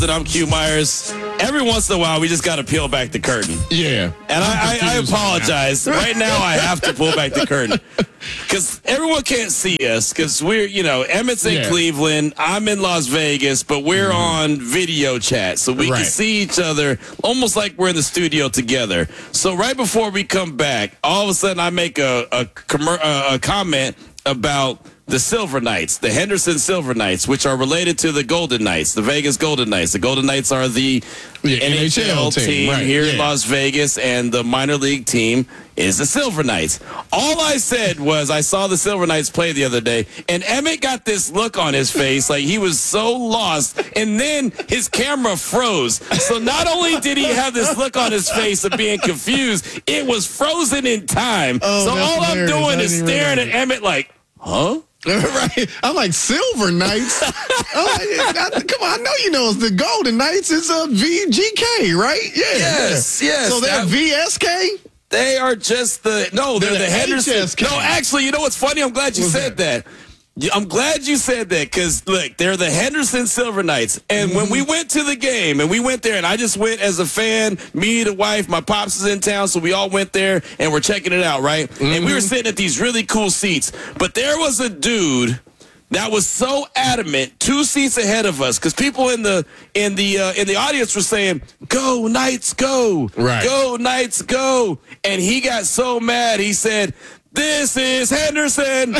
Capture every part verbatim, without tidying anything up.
I'm Q Myers. Every once in a while, we just got to peel back the curtain. Yeah. And I, I, I apologize. Right now, I have to pull back the curtain. Because everyone can't see us. Because we're, you know, Emmett's in Yeah. Cleveland. I'm in Las Vegas. But we're mm-hmm. on video chat. So we right. can see each other almost like we're in the studio together. So right before we come back, all of a sudden, I make a, a, a, a comment about the Silver Knights, the Henderson Silver Knights, which are related to the Golden Knights, the Vegas Golden Knights. The Golden Knights are the yeah, N H L team, team right, here yeah. in Las Vegas, and the minor league team is the Silver Knights. All I said was I saw the Silver Knights play the other day, and Emmett got this look on his face like he was so lost, and then his camera froze. So not only did he have this look on his face of being confused, it was frozen in time. Oh, so all I'm hilarious. doing is staring at Emmett like, huh? Right, I'm like Silver Knights. like, I, come on, I know you know it's the Golden Knights. It's a V G K, right? Yeah. Yes, yeah. yes. So they're that, V S K. They are just the no. They're, they're the, the Henderson. H S K. No, actually, you know what's funny? I'm glad you What's said that. that. I'm glad you said that because, look, they're the Henderson Silver Knights. And mm-hmm. when we went to the game, and we went there, and I just went as a fan, me, the wife, my pops is in town, so we all went there, and we're checking it out, right? Mm-hmm. And we were sitting at these really cool seats. But there was a dude that was so adamant, two seats ahead of us, because people in the in the uh, in the audience were saying, "Go Knights, go! Right. Go Knights, go!" And he got so mad, he said, "This is Henderson.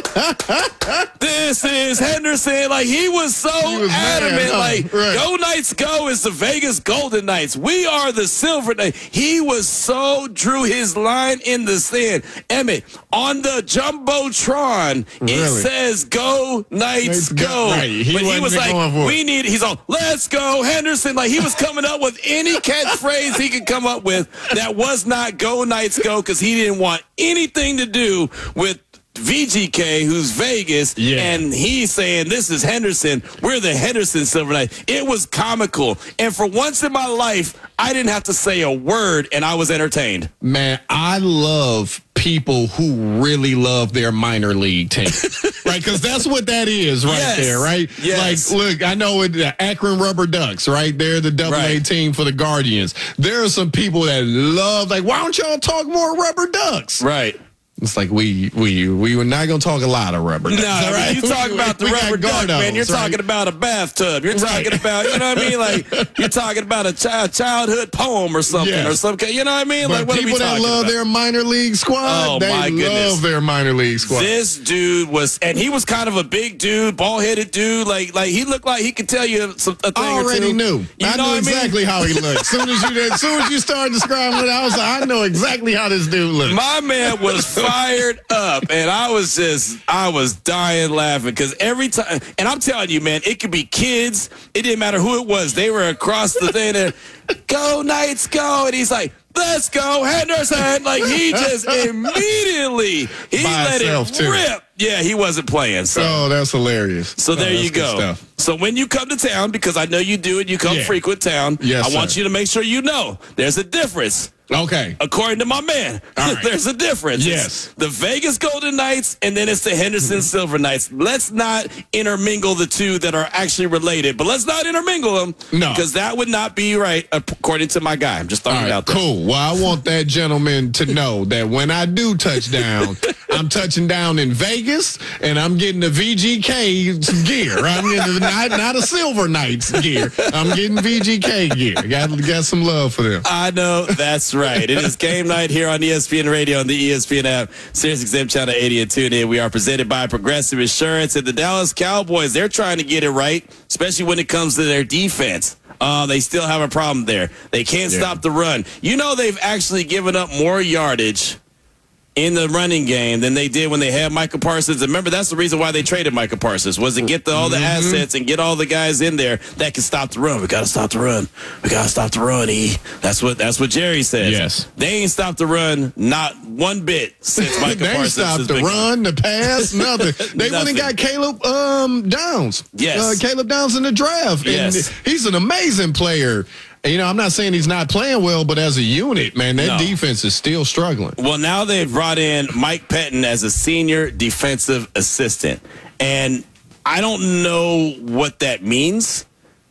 This is Henderson." Like, he was so he was adamant. mad, huh? Like, right. Go Knights, go is the Vegas Golden Knights. We are the Silver Knights. He was so drew his line in the sand. Emmett, on the Jumbotron, really? it says Go Knights, Knights go. go. Right. He but he was like, we need, he's all, let's go, Henderson. Like, he was coming up with any catchphrase he could come up with that was not Go Knights, go, because he didn't want anything to do with V G K, who's Vegas, yeah. and he's saying, this is Henderson. We're the Henderson Silver Knights. It was comical. And for once in my life, I didn't have to say a word, and I was entertained. Man, I love people who really love their minor league team. Right? Because that's what that is right yes. there, right? Yes. Like, look, I know it, the Akron Rubber Ducks, right? They're the double A right. team for the Guardians. There are some people that love, like, why don't y'all talk more Rubber Ducks? Right. It's like we we we were not gonna talk a lot of rubber ducks. No, right? you talk about the we rubber duck, man. You're right? talking about a bathtub. You're right. talking about, you know what I mean? Like, you're talking about a child, childhood poem or something yes. or something. You know what I mean? But like, what people are we that love about? their minor league squad, oh, they my love goodness. their minor league squad. This dude was, and he was kind of a big dude, bald-headed dude. Like, like he looked like he could tell you some, a thing I already or two. knew. You I know knew what exactly I mean? how he looked. Soon as you, as soon as you started describing it, I was like, I know exactly how this dude looks. My man was fired up. And I was just, I was dying laughing because every time, and I'm telling you, man, it could be kids. It didn't matter who it was. They were across the thing and, go Knights, go. And he's like, let's go, Henderson. Like, he just immediately, he By let himself, it too. rip. Yeah, he wasn't playing. So. Oh, that's hilarious. So there oh, you go. So when you come to town, because I know you do it, you come yeah. frequent town, yes, I want sir. you to make sure you know there's a difference. Okay. According to my man, right. there's a difference. Yes. It's the Vegas Golden Knights, and then it's the Henderson Silver Knights. Let's not intermingle the two that are actually related, but let's not intermingle them. No. Because that would not be right, according to my guy. I'm just throwing All it right, out there. cool. Well, I want that gentleman to know that when I do touch down, I'm touching down in Vegas, and I'm getting the V G K gear. I'm getting the, not, not a Silver Knights gear. I'm getting V G K gear. Got, got some love for them. I know, that's right. It is game night here on E S P N Radio and the E S P N app, Sirius X M Channel eighty and tune in. We are presented by Progressive Insurance, and the Dallas Cowboys, they're trying to get it right, especially when it comes to their defense. Uh, they still have a problem there. They can't yeah. stop the run. You know, they've actually given up more yardage in the running game than they did when they had Micah Parsons. And remember, that's the reason why they traded Micah Parsons, was to get the, all the mm-hmm. assets and get all the guys in there that can stop the run. We got to stop the run. We got to stop the run, E. That's what that's what Jerry says. Yes. They ain't stopped the run not one bit since Micah they Parsons. They ain't stopped the been run, the pass, nothing. They went and got Caleb um, Downs. Yes. Uh, Caleb Downs in the draft. Yes. And he's an amazing player. You know, I'm not saying he's not playing well, but as a unit, man, that no. defense is still struggling. Well, now they've brought in Mike Pettin as a senior defensive assistant. And I don't know what that means,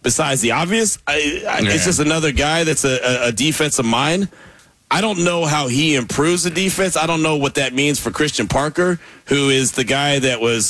besides the obvious. I, I, Yeah. It's just another guy that's a, a, a defensive mind. I don't know how he improves the defense. I don't know what that means for Christian Parker, who is the guy that was